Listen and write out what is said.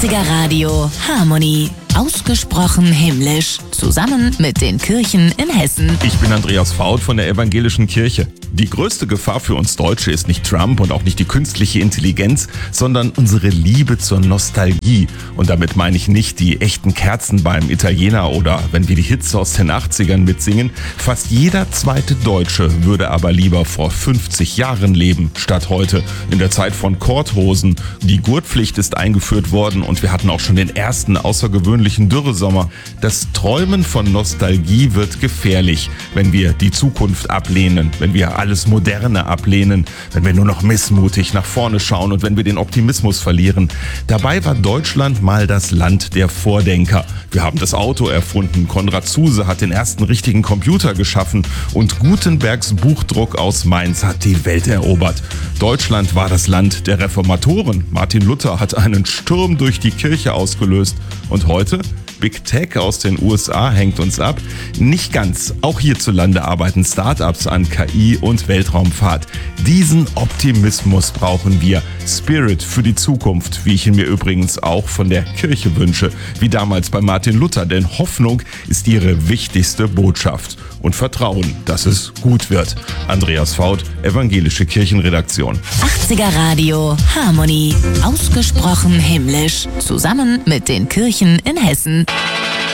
80er Radio Harmony. Ausgesprochen himmlisch. Zusammen mit den Kirchen in Hessen. Ich bin Andreas Faut von der Evangelischen Kirche. Die größte Gefahr für uns Deutsche ist nicht Trump und auch nicht die künstliche Intelligenz, sondern unsere Liebe zur Nostalgie. Und damit meine ich nicht die echten Kerzen beim Italiener oder wenn wir die Hits aus den 80ern mitsingen. Fast jeder zweite Deutsche würde aber lieber vor 50 Jahren leben, statt heute, in der Zeit von Korthosen. Die Gurtpflicht ist eingeführt worden und wir hatten auch schon den ersten außergewöhnlichen Dürresommer. Das Träumen von Nostalgie wird gefährlich, wenn wir die Zukunft ablehnen, wenn wir alles Moderne ablehnen, wenn wir nur noch missmutig nach vorne schauen und wenn wir den Optimismus verlieren. Dabei war Deutschland mal das Land der Vordenker. Wir haben das Auto erfunden, Konrad Zuse hat den ersten richtigen Computer geschaffen und Gutenbergs Buchdruck aus Mainz hat die Welt erobert. Deutschland war das Land der Reformatoren. Martin Luther hat einen Sturm durch die Kirche ausgelöst. Und heute? Big Tech aus den USA hängt uns ab. Nicht ganz. Auch hierzulande arbeiten Startups an KI und Weltraumfahrt. Diesen Optimismus brauchen wir. Spirit für die Zukunft, wie ich ihn mir übrigens auch von der Kirche wünsche, wie damals bei Martin Luther, denn Hoffnung ist ihre wichtigste Botschaft. Und Vertrauen, dass es gut wird. Andreas Faut, Evangelische Kirchenredaktion. 80er Radio Harmony. Ausgesprochen himmlisch. Zusammen mit den Kirchen in Hessen.